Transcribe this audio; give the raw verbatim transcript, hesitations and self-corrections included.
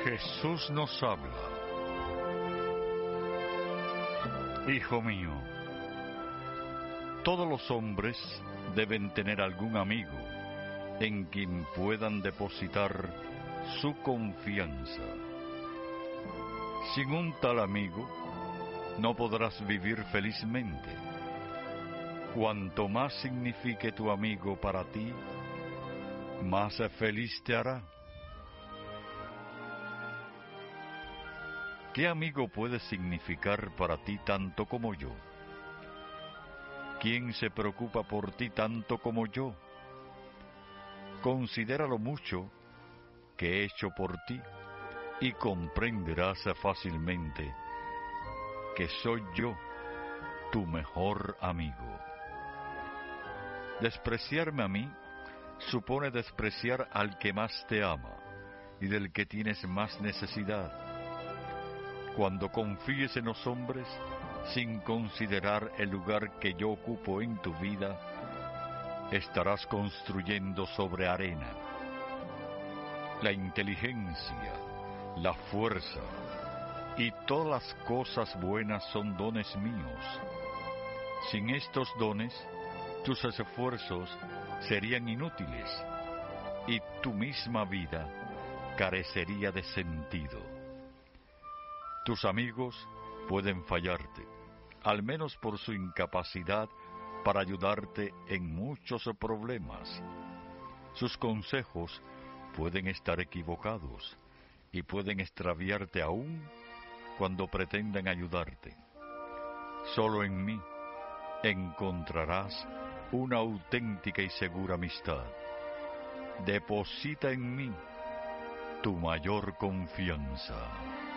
Jesús nos habla. Hijo mío, todos los hombres deben tener algún amigo en quien puedan depositar su confianza. Sin un tal amigo, no podrás vivir felizmente. Cuanto más signifique tu amigo para ti, más feliz te hará. ¿Qué amigo puede significar para ti tanto como yo? ¿Quién se preocupa por ti tanto como yo? Considera lo mucho que he hecho por ti y comprenderás fácilmente que soy yo tu mejor amigo. Despreciarme a mí supone despreciar al que más te ama y del que tienes más necesidad. Cuando confíes en los hombres sin considerar el lugar que yo ocupo en tu vida, estarás construyendo sobre arena. La inteligencia, la fuerza y todas las cosas buenas son dones míos. Sin estos dones, tus esfuerzos serían inútiles y tu misma vida carecería de sentido. Tus amigos pueden fallarte, al menos por su incapacidad para ayudarte en muchos problemas. Sus consejos pueden estar equivocados y pueden extraviarte aún cuando pretendan ayudarte. Solo en mí encontrarás una auténtica y segura amistad. Deposita en mí tu mayor confianza.